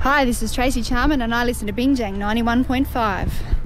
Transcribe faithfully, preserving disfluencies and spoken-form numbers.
Hi, this is Tracy Charman and I listen to Binjang ninety-one point five.